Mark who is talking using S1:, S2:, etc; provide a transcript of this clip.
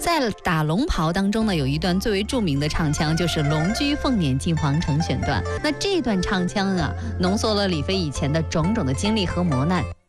S1: 在打龙袍当中呢，有一段最为著名的唱腔，就是龙驹凤辇进皇城选段。那这段唱腔啊，浓缩了李妃以前的种种的经历和磨难。